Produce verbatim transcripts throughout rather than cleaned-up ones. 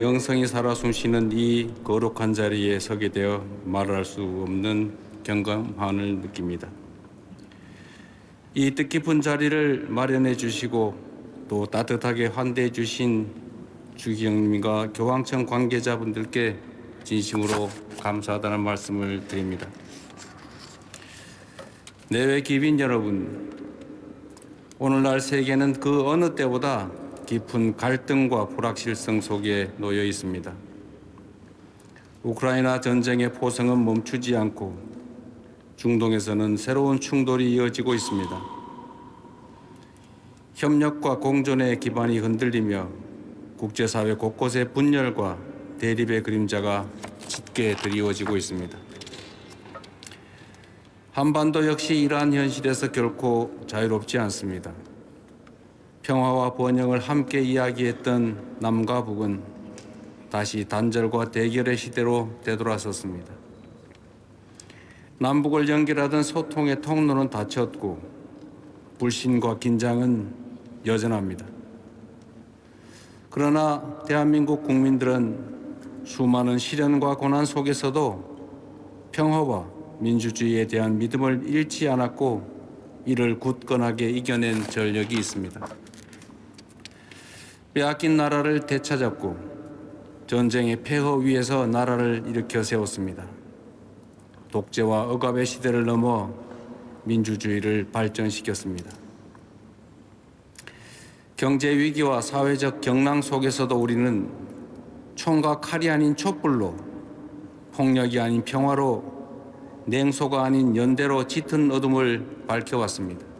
영성이 살아 숨쉬는 이 거룩한 자리에 서게 되어 말할 수 없는 경감함을 느낍니다. 이 뜻깊은 자리를 마련해 주시고 또 따뜻하게 환대해 주신 주기영님과 교황청 관계자분들께 진심으로 감사하다는 말씀을 드립니다. 내외 귀빈 여러분, 오늘날 세계는 그 어느 때보다 깊은 갈등과 불확실성 속에 놓여 있습니다. 우크라이나 전쟁의 포성은 멈추지 않고 중동에서는 새로운 충돌이 이어지고 있습니다. 협력과 공존의 기반이 흔들리며 국제사회 곳곳에 분열과 대립의 그림자가 짙게 드리워지고 있습니다. 한반도 역시 이러한 현실에서 결코 자유롭지 않습니다. 평화와 번영을 함께 이야기했던 남과 북은 다시 단절과 대결의 시대로 되돌아섰습니다. 남북을 연결하던 소통의 통로는 닫혔고 불신과 긴장은 여전합니다. 그러나 대한민국 국민들은 수많은 시련과 고난 속에서도 평화와 민주주의에 대한 믿음을 잃지 않았고 이를 굳건하게 이겨낸 전력이 있습니다. 빼앗긴 나라를 되찾았고 전쟁의 폐허 위에서 나라를 일으켜 세웠습니다. 독재와 억압의 시대를 넘어 민주주의를 발전시켰습니다. 경제 위기와 사회적 경랑 속에서도 우리는 총과 칼이 아닌 촛불로, 폭력이 아닌 평화로, 냉소가 아닌 연대로 짙은 어둠을 밝혀왔습니다.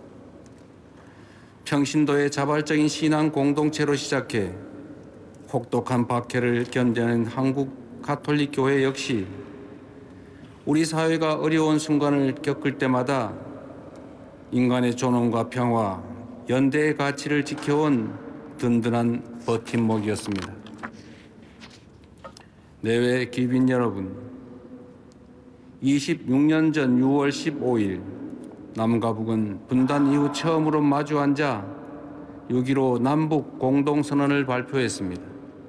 평신도의 자발적인 신앙 공동체로 시작해 혹독한 박해를 견뎌낸 한국 가톨릭 교회 역시 우리 사회가 어려운 순간을 겪을 때마다 인간의 존엄과 평화, 연대의 가치를 지켜온 든든한 버팀목이었습니다. 내외 귀빈 여러분, 이십육 년 전 유월 십오일 남과 북은 분단 이후 처음으로 마주 앉아 육점일오 남북 공동선언을 발표했습니다.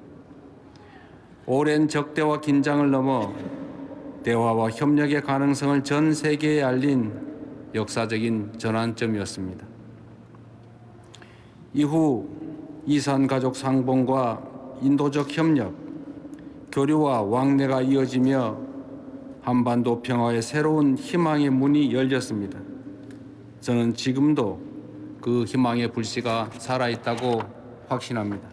오랜 적대와 긴장을 넘어 대화와 협력의 가능성을 전 세계에 알린 역사적인 전환점이었습니다. 이후 이산가족 상봉과 인도적 협력, 교류와 왕래가 이어지며 한반도 평화의 새로운 희망의 문이 열렸습니다. 저는 지금도 그 희망의 불씨가 살아있다고 확신합니다.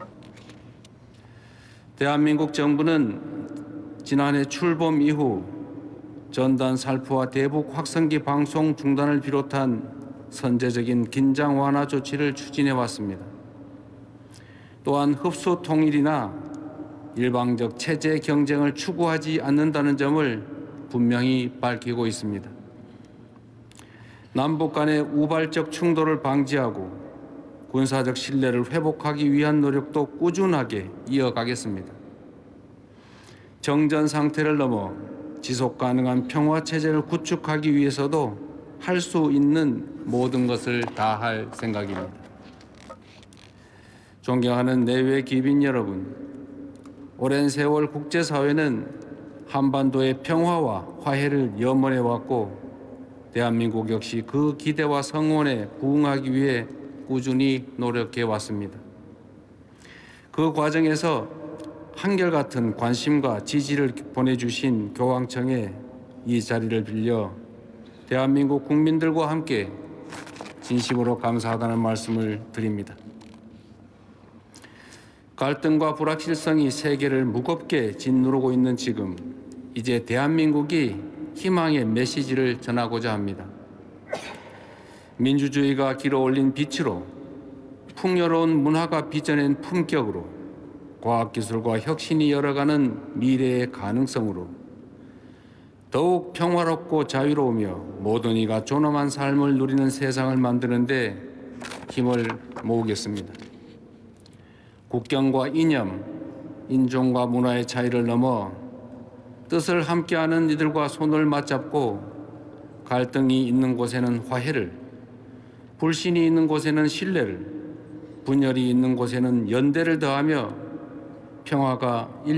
대한민국 정부는 지난해 출범 이후 전단 살포와 대북 확성기 방송 중단을 비롯한 선제적인 긴장 완화 조치를 추진해 왔습니다. 또한 흡수 통일이나 일방적 체제 경쟁을 추구하지 않는다는 점을 분명히 밝히고 있습니다. 남북 간의 우발적 충돌을 방지하고 군사적 신뢰를 회복하기 위한 노력도 꾸준하게 이어가겠습니다. 정전 상태를 넘어 지속 가능한 평화 체제를 구축하기 위해서도 할 수 있는 모든 것을 다할 생각입니다. 존경하는 내외 귀빈 여러분, 오랜 세월 국제사회는 한반도의 평화와 화해를 염원해 왔고 대한민국 역시 그 기대와 성원에 부응하기 위해 꾸준히 노력해 왔습니다. 그 과정에서 한결같은 관심과 지지를 보내주신 교황청에 이 자리를 빌려 대한민국 국민들과 함께 진심으로 감사하다는 말씀을 드립니다. 갈등과 불확실성이 세계를 무겁게 짓누르고 있는 지금, 이제 대한민국이 희망의 메시지를 전하고자 합니다. 민주주의가 길어올린 빛으로, 풍요로운 문화가 빚어낸 품격으로, 과학기술과 혁신이 열어가는 미래의 가능성으로 더욱 평화롭고 자유로우며 모든 이가 존엄한 삶을 누리는 세상을 만드는 데 힘을 모으겠습니다. 국경과 이념, 인종과 문화의 차이를 넘어 뜻을 함께하는 이들과 손을 맞잡고 갈등이 있는 곳에는 화해를, 불신이 있는 곳에는 신뢰를, 분열이 있는 곳에는 연대를 더하며 평화가